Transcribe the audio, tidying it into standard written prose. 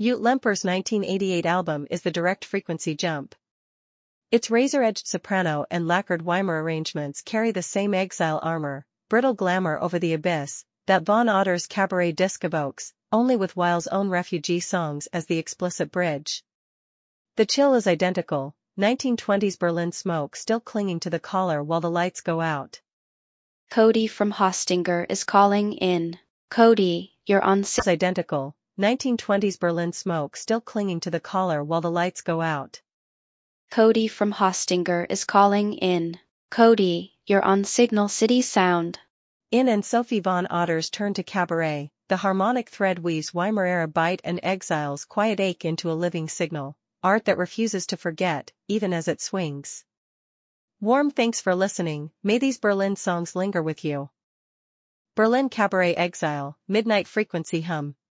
Ute Lemper's 1988 album is the direct frequency jump. Its razor-edged soprano and lacquered Weimar arrangements carry the same exile armor, brittle glamour over the abyss, that Von Otter's cabaret disc evokes, only with Weil's own refugee songs as the explicit bridge. The chill is identical, 1920s Berlin smoke still clinging to the collar while the lights go out. Cody from Hostinger is calling in. Cody, you're on Is identical, 1920s Berlin smoke still clinging to the collar while the lights go out. Cody from Hostinger is calling in. Cody, you're on Signal City Sound. In and Sophie von Otter's turn to cabaret, the harmonic thread weaves Weimar-era bite and exile's quiet ache into a living signal, art that refuses to forget, even as it swings. Warm thanks for listening, may these Berlin songs linger with you. Berlin Cabaret Exile, Midnight Frequency Hum.